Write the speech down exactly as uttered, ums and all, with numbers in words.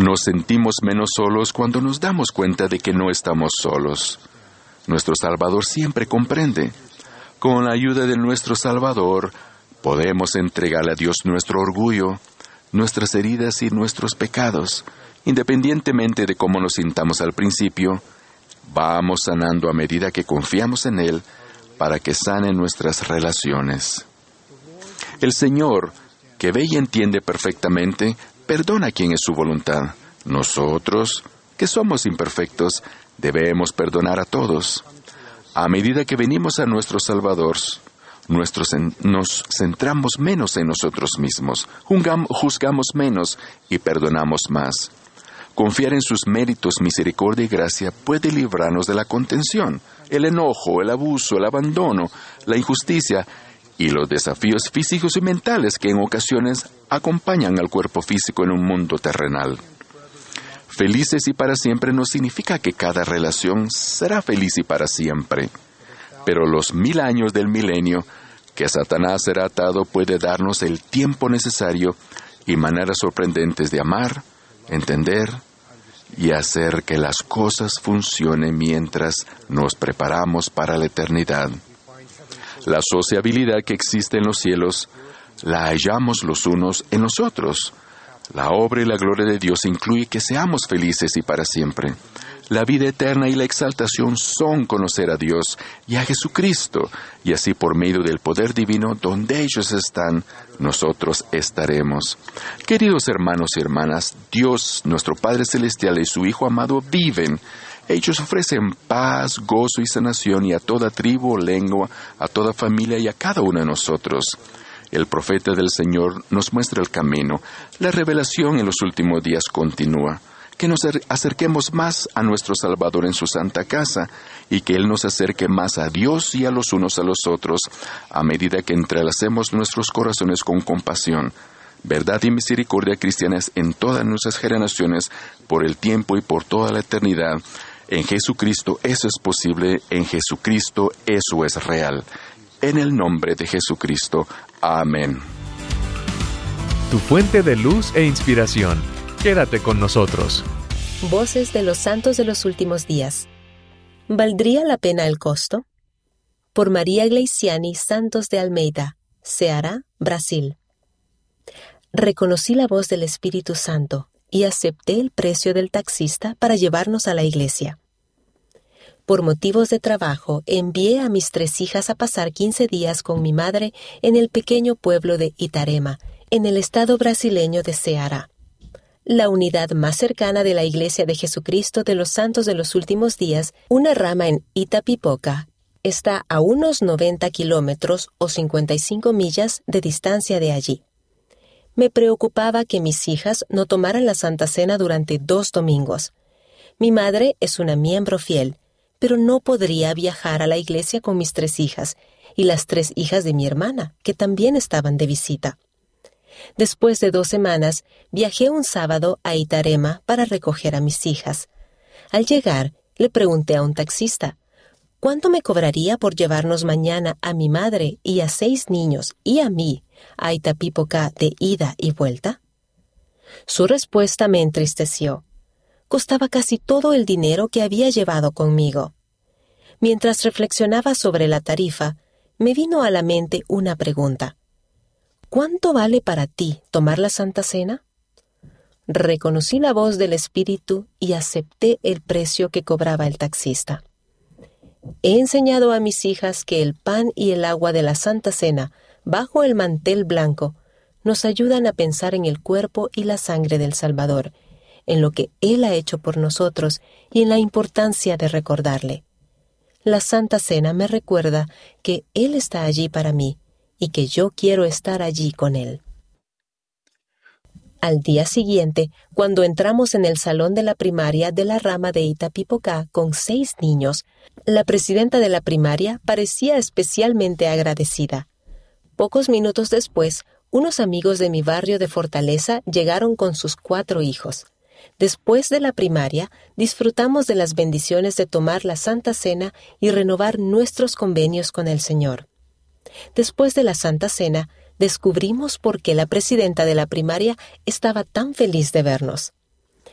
Nos sentimos menos solos cuando nos damos cuenta de que no estamos solos. Nuestro Salvador siempre comprende. Con la ayuda de nuestro Salvador, podemos entregarle a Dios nuestro orgullo, nuestras heridas y nuestros pecados. Independientemente de cómo nos sintamos al principio, vamos sanando a medida que confiamos en Él para que sane nuestras relaciones. El Señor, que ve y entiende perfectamente, perdona quien es su voluntad. Nosotros, que somos imperfectos, debemos perdonar a todos. A medida que venimos a nuestro Salvador, nuestros, nos centramos menos en nosotros mismos, juzgamos menos y perdonamos más. Confiar en sus méritos, misericordia y gracia puede librarnos de la contención, el enojo, el abuso, el abandono, la injusticia y los desafíos físicos y mentales que en ocasiones acompañan al cuerpo físico en un mundo terrenal. Felices y para siempre no significa que cada relación será feliz y para siempre, pero los mil años del milenio que Satanás será atado puede darnos el tiempo necesario y maneras sorprendentes de amar, entender y hacer que las cosas funcionen mientras nos preparamos para la eternidad. La sociabilidad que existe en los cielos la hallamos los unos en los otros. La obra y la gloria de Dios incluye que seamos felices y para siempre. La vida eterna y la exaltación son conocer a Dios y a Jesucristo, y así por medio del poder divino, donde ellos están, nosotros estaremos. Queridos hermanos y hermanas, Dios, nuestro Padre Celestial y su Hijo amado viven. Ellos ofrecen paz, gozo y sanación y a toda tribu o lengua, a toda familia y a cada uno de nosotros. El profeta del Señor nos muestra el camino. La revelación en los últimos días continúa. Que nos acerquemos más a nuestro Salvador en su santa casa y que Él nos acerque más a Dios y a los unos a los otros a medida que entrelacemos nuestros corazones con compasión, verdad y misericordia cristianas en todas nuestras generaciones, por el tiempo y por toda la eternidad. En Jesucristo eso es posible, en Jesucristo eso es real. En el nombre de Jesucristo. Amén. Tu fuente de luz e inspiración. Quédate con nosotros. Voces de los santos de los últimos días. ¿Valdría la pena el costo? Por María Gleiciani Santos de Almeida, Ceará, Brasil. Reconocí la voz del Espíritu Santo y acepté el precio del taxista para llevarnos a la iglesia. Por motivos de trabajo, envié a mis tres hijas a pasar quince días con mi madre en el pequeño pueblo de Itarema, en el estado brasileño de Ceará. La unidad más cercana de la Iglesia de Jesucristo de los Santos de los Últimos Días, una rama en Itapipoca, está a unos noventa kilómetros o cincuenta y cinco millas de distancia de allí. Me preocupaba que mis hijas no tomaran la Santa Cena durante dos domingos. Mi madre es una miembro fiel, pero no podría viajar a la iglesia con mis tres hijas y las tres hijas de mi hermana, que también estaban de visita. Después de dos semanas, viajé un sábado a Itarema para recoger a mis hijas. Al llegar, le pregunté a un taxista, ¿cuánto me cobraría por llevarnos mañana a mi madre y a seis niños y a mí a Itapipoca de ida y vuelta? Su respuesta me entristeció. Costaba casi todo el dinero que había llevado conmigo. Mientras reflexionaba sobre la tarifa, me vino a la mente una pregunta. ¿Cuánto vale para ti tomar la Santa Cena? Reconocí la voz del Espíritu y acepté el precio que cobraba el taxista. He enseñado a mis hijas que el pan y el agua de la Santa Cena, bajo el mantel blanco, nos ayudan a pensar en el cuerpo y la sangre del Salvador, en lo que Él ha hecho por nosotros y en la importancia de recordarle. La Santa Cena me recuerda que Él está allí para mí y que yo quiero estar allí con Él. Al día siguiente, cuando entramos en el salón de la primaria de la rama de Itapipoca con seis niños, la presidenta de la primaria parecía especialmente agradecida. Pocos minutos después, unos amigos de mi barrio de Fortaleza llegaron con sus cuatro hijos. Después de la primaria, disfrutamos de las bendiciones de tomar la Santa Cena y renovar nuestros convenios con el Señor. Después de la Santa Cena, descubrimos por qué la presidenta de la primaria estaba tan feliz de vernos.